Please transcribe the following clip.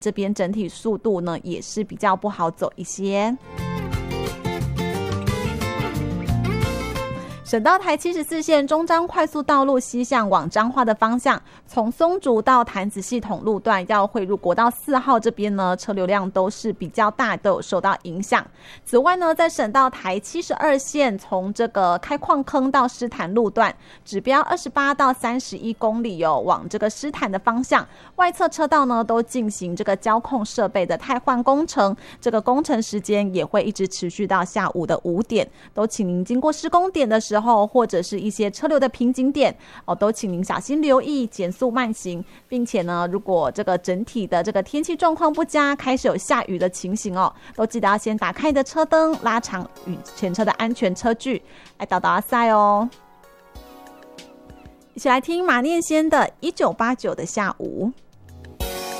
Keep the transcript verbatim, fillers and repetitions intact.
这边整体速度呢也是比较不好走一些。省道台七十四线中彰快速道路西向往彰化的方向，从松竹到潭子系统路段要汇入国道四号这边呢，车流量都是比较大，都有受到影响。此外呢，在省道台七十二线从这个开矿坑到狮潭路段，指标二十八到三十一公里哦，往这个狮潭的方向，外侧车道呢都进行这个交控设备的汰换工程，这个工程时间也会一直持续到下午的五点，都请您经过施工点的时候或者是一些车流的瓶颈点哦，都请您小心留意，减速慢行，并且呢，如果这个整体的这个天气状况不佳，开始有下雨的情形哦，都记得要先打开你的车灯，拉长与前车的安全车距，来导导阿塞哦。一起来听马念先的一九八九的下午。